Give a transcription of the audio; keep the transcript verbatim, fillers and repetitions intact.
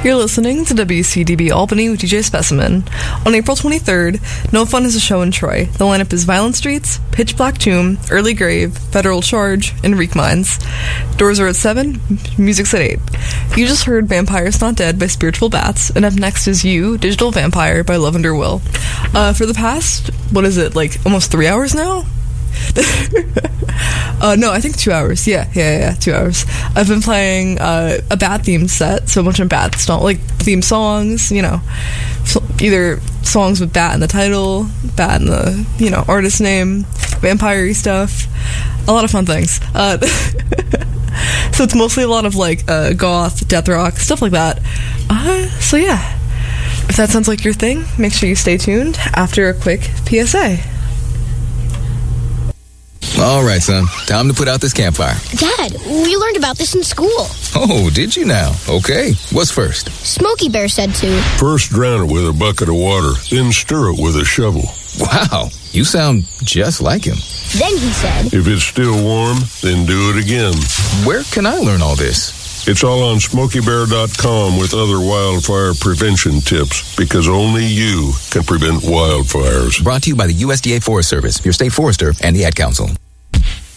You're listening to W C D B Albany with D J Specimen. On April twenty-third, No Fun is a show in Troy. The lineup is Violent Streets, Pitch Black Tomb, Early Grave, Federal Charge, and Reek Mines. Doors are at seven, music's at eight. You just heard Vampires Not Dead by Spiritual Bats, and up next is You, Digital Vampire by Lavender Will. Uh, for the past, what is it, like almost three hours now? uh, no, I think two hours. Yeah, yeah, yeah, two hours. I've been playing uh, a Bat theme set, so a bunch of Bat st- like theme songs. You know, so either songs with Bat in the title, Bat in the you know artist name, vampire-y stuff. A lot of fun things. Uh, so it's mostly a lot of like uh, goth, death rock, stuff like that. Uh, so yeah, if that sounds like your thing, make sure you stay tuned after a quick P S A. All right, son. Time to put out this campfire. Dad, we learned about this in school. Oh, did you now? Okay. What's first? Smokey Bear said to. First drown it with a bucket of water, then stir it with a shovel. Wow. You sound just like him. Then he said. If it's still warm, then do it again. Where can I learn all this? It's all on smokey bear dot com with other wildfire prevention tips, because only you can prevent wildfires. Brought to you by the U S D A Forest Service, your state forester, and the Ad Council.